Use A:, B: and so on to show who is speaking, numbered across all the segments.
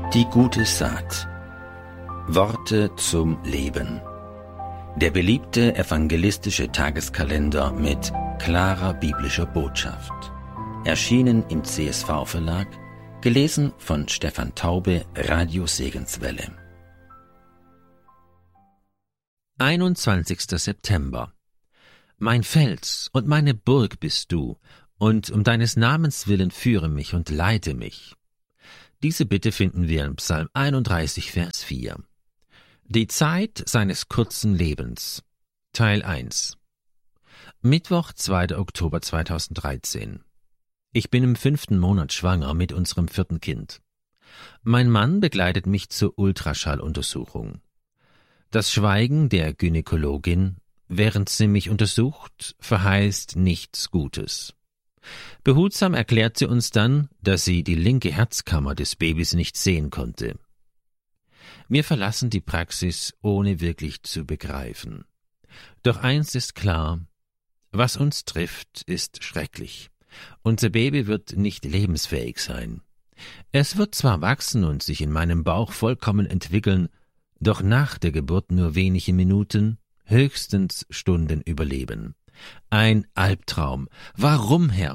A: Die gute Saat. Worte zum Leben. Der beliebte evangelistische Tageskalender mit klarer biblischer Botschaft. Erschienen im CSV-Verlag, gelesen von Stefan Taube, Radio Segenswelle.
B: 21. September. Mein Fels und meine Burg bist du, und um deines Namens willen führe mich und leite mich. Diese Bitte finden wir in Psalm 31, Vers 4. Die Zeit seines kurzen Lebens. Teil 1. Mittwoch, 2. Oktober 2013. Ich bin im 5. Monat schwanger mit unserem 4. Kind. Mein Mann begleitet mich zur Ultraschalluntersuchung. Das Schweigen der Gynäkologin, während sie mich untersucht, verheißt nichts Gutes. Behutsam erklärt sie uns dann, dass sie die linke Herzkammer des Babys nicht sehen konnte. Wir verlassen die Praxis, ohne wirklich zu begreifen. Doch eins ist klar: Was uns trifft, ist schrecklich. Unser Baby wird nicht lebensfähig sein. Es wird zwar wachsen und sich in meinem Bauch vollkommen entwickeln, doch nach der Geburt nur wenige Minuten, höchstens Stunden überleben. Ein Albtraum. Warum, Herr?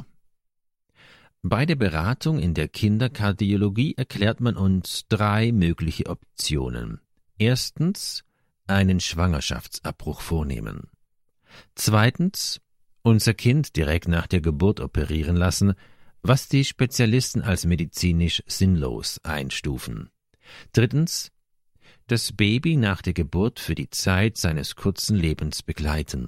B: Bei der Beratung in der Kinderkardiologie erklärt man uns 3 mögliche Optionen. Erstens, einen Schwangerschaftsabbruch vornehmen. Zweitens, unser Kind direkt nach der Geburt operieren lassen, was die Spezialisten als medizinisch sinnlos einstufen. Drittens, das Baby nach der Geburt für die Zeit seines kurzen Lebens begleiten.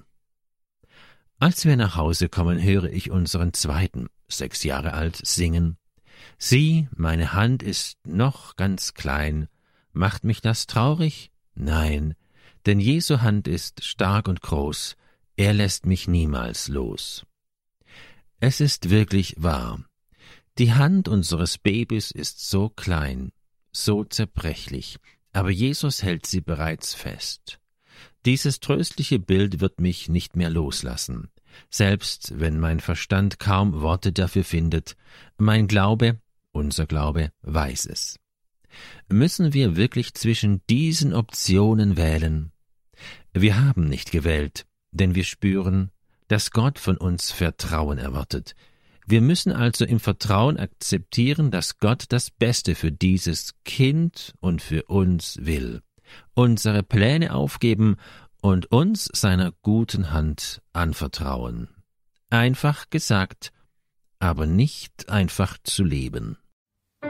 B: Als wir nach Hause kommen, höre ich unseren Zweiten, 6 Jahre alt, singen: »Sieh, meine Hand ist noch ganz klein. Macht mich das traurig? Nein, denn Jesu Hand ist stark und groß. Er lässt mich niemals los.« Es ist wirklich wahr. Die Hand unseres Babys ist so klein, so zerbrechlich, aber Jesus hält sie bereits fest. Dieses tröstliche Bild wird mich nicht mehr loslassen, selbst wenn mein Verstand kaum Worte dafür findet. Mein Glaube, unser Glaube, weiß es. Müssen wir wirklich zwischen diesen Optionen wählen? Wir haben nicht gewählt, denn wir spüren, dass Gott von uns Vertrauen erwartet. Wir müssen also im Vertrauen akzeptieren, dass Gott das Beste für dieses Kind und für uns will, unsere Pläne aufgeben und uns seiner guten Hand anvertrauen. Einfach gesagt, aber nicht einfach zu leben.